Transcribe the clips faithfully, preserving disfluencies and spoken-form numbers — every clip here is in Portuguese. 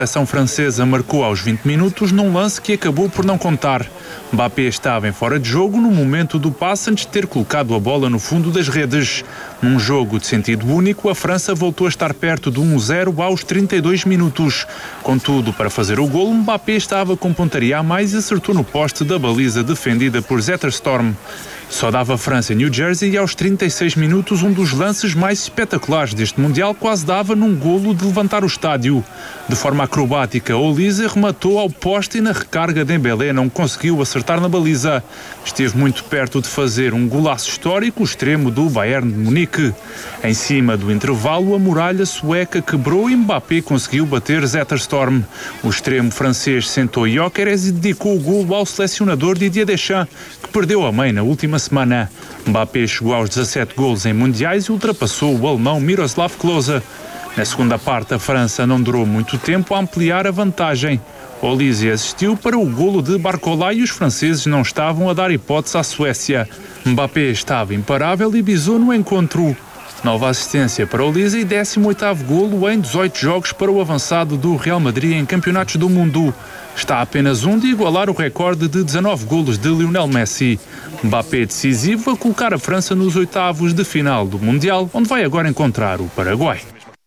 A seleção francesa marcou aos vinte minutos num lance que acabou por não contar. Mbappé estava em fora de jogo no momento do passe antes de ter colocado a bola no fundo das redes. Num jogo de sentido único, a França voltou a estar perto de um a zero aos trinta e dois minutos. Contudo, para fazer o golo, Mbappé estava com pontaria a mais e acertou no poste da baliza defendida por Zetterstorm. Só dava a França em New Jersey e aos trinta e seis minutos um dos lances mais espetaculares deste Mundial quase dava num golo de levantar o estádio. De forma acrobática, Olise rematou ao poste e na recarga Dembélé não conseguiu acertar na baliza. Esteve muito perto de fazer um golaço histórico, o extremo do Bayern de Munique. Em cima do intervalo, a muralha sueca quebrou e Mbappé conseguiu bater Zetterstorm. O extremo francês sentou Gyökeres e dedicou o golo ao selecionador Didier Deschamps, que perdeu a mãe na última semana. Mbappé chegou aos dezassete golos em mundiais e ultrapassou o alemão Miroslav Klose. Na segunda parte, a França não durou muito tempo a ampliar a vantagem. Olise assistiu para o golo de Barcola e os franceses não estavam a dar hipótese à Suécia. Mbappé estava imparável e bisou no encontro. Nova assistência para Olise e décimo oitavo golo em dezoito jogos para o avançado do Real Madrid em campeonatos do mundo. Está a apenas um de igualar o recorde de dezanove golos de Lionel Messi. Mbappé decisivo a colocar a França nos oitavos de final do Mundial, onde vai agora encontrar o Paraguai.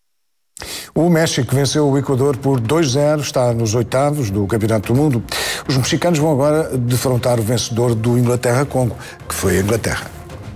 O México venceu o Equador por dois a zero, está nos oitavos do Campeonato do Mundo. Os mexicanos vão agora defrontar o vencedor do Inglaterra-Congo, que foi a Inglaterra.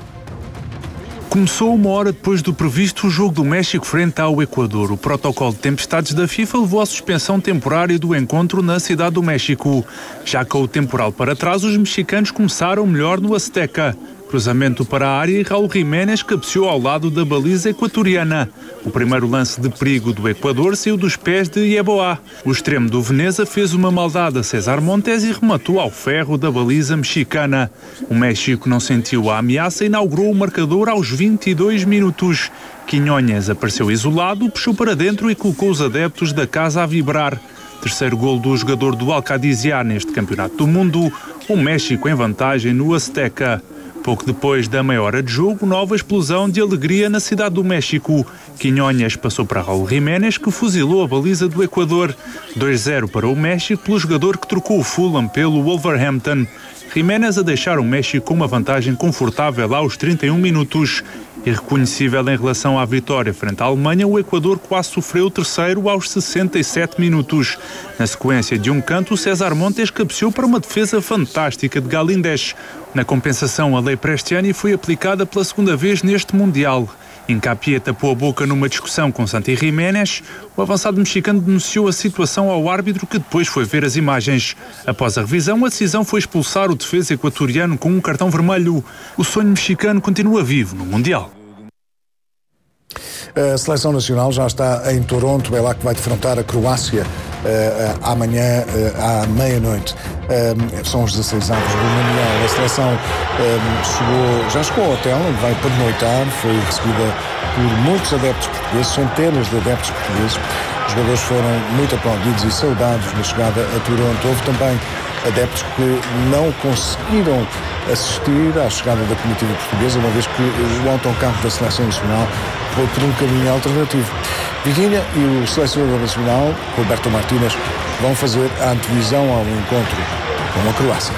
Começou uma hora depois do previsto o jogo do México frente ao Equador. O protocolo de tempestades da FIFA levou à suspensão temporária do encontro na cidade do México. Já com o temporal para trás, os mexicanos começaram melhor no Azteca. Cruzamento para a área e Raul Jiménez cabeceou ao lado da baliza equatoriana. O primeiro lance de perigo do Equador saiu dos pés de Yeboah. O extremo do Veneza fez uma maldade a César Montes e rematou ao ferro da baliza mexicana. O México não sentiu a ameaça e inaugurou o marcador aos vinte e dois minutos. Quiñones apareceu isolado, puxou para dentro e colocou os adeptos da casa a vibrar. Terceiro golo do jogador do Alcadizia neste Campeonato do Mundo. O México em vantagem no Azteca. Pouco depois da meia hora de jogo, nova explosão de alegria na cidade do México. Quiñones passou para Raul Jiménez, que fuzilou a baliza do Equador. dois a zero para o México pelo jogador que trocou o Fulham pelo Wolverhampton. Jiménez a deixar o México com uma vantagem confortável aos trinta e um minutos. Irreconhecível em relação à vitória frente à Alemanha, o Equador quase sofreu o terceiro aos sessenta e sete minutos. Na sequência de um canto, o César Montes cabeceou para uma defesa fantástica de Galíndez. Na compensação, a lei Prestiani foi aplicada pela segunda vez neste Mundial. Hincapié tapou a boca numa discussão com Santi Jiménez. O avançado mexicano denunciou a situação ao árbitro, que depois foi ver as imagens. Após a revisão, a decisão foi expulsar o defesa equatoriano com um cartão vermelho. O sonho mexicano continua vivo no Mundial. A Seleção Nacional já está em Toronto, é lá que vai defrontar a Croácia uh, amanhã uh, à meia-noite. Um, são os dezasseis avos do Mundial. A seleção um, chegou, já chegou ao hotel, onde vai pernoitar, foi recebida por muitos adeptos portugueses, centenas de adeptos portugueses. Os jogadores foram muito aplaudidos e saudados na chegada a Toronto. Houve também adeptos que não conseguiram assistir à chegada da comitiva portuguesa, uma vez que o autocarro da Seleção Nacional foi por um caminho alternativo. Vitinha e o selecionador nacional, Roberto Martínez, vão fazer a antevisão ao encontro com a Croácia.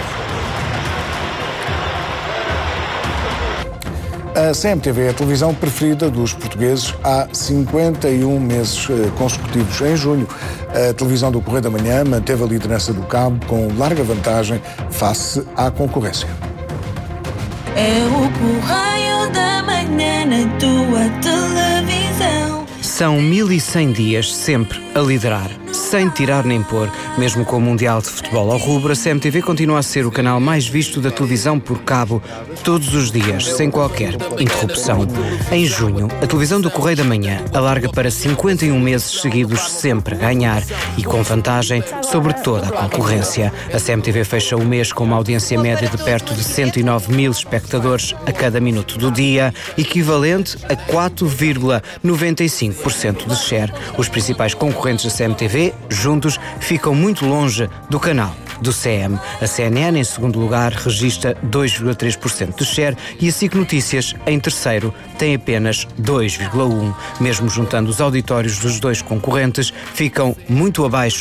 A C M T V é a televisão preferida dos portugueses há cinquenta e um meses consecutivos. Em junho, a televisão do Correio da Manhã manteve a liderança do cabo com larga vantagem face à concorrência. É o Correio da Manhã na tua televisão. São mil e cem dias sempre a liderar, sem tirar nem pôr. Mesmo com o Mundial de Futebol ao rubro, a C M T V continua a ser o canal mais visto da televisão por cabo todos os dias, sem qualquer interrupção. Em junho, a televisão do Correio da Manhã alarga para cinquenta e um meses seguidos sempre a ganhar e com vantagem sobre toda a concorrência. A C M T V fecha o mês com uma audiência média de perto de cento e nove mil espectadores a cada minuto do dia, equivalente a quatro vírgula noventa e cinco por cento de share. Os principais concorrentes da C M T V, juntos, ficam muito longe do canal do C M. A C N N, em segundo lugar, registra dois vírgula três por cento de share e a SIC Notícias, em terceiro, tem apenas dois vírgula um por cento. Mesmo juntando os auditórios dos dois concorrentes, ficam muito abaixo